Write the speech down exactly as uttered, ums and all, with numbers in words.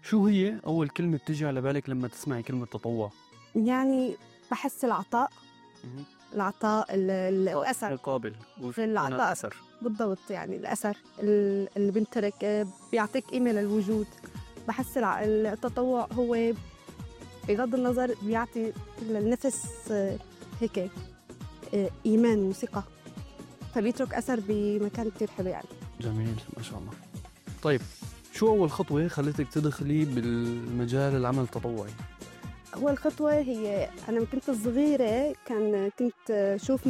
شو هي أول كلمة بتجي على بالك لما تسمعي كلمة تطوع؟ يعني بحس العطاء مهم. العطاء ال- ال- الأثر مقابل وفي العطاء أثر. بالضبط، يعني الأثر ال- اللي بنترك آه، بيعطيك قيمة للوجود. بحس الع- التطوع هو بغض النظر بيعطي للنفس آه، هيك آه، إيمان وثقة، فبيترك أثر بمكان كتير حلو يعني. جميل ما شاء الله. طيب شو أول خطوة خلتك تدخلي بالمجال العمل التطوعي؟ أول خطوة هي أنا كنت صغيرة كان كنت شوف